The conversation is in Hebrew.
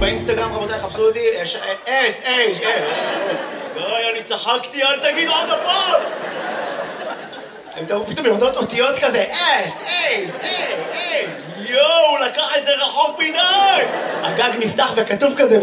באינסטגרם, רבותיי, חפשו אותי, די, אני צחקתי, אל תגיד עוד הפעם! הם תראו פתאום יורדות אותיות כזה, יואו, לקח את זה רחוק מדי! הגג נפתח וכתוב כזה,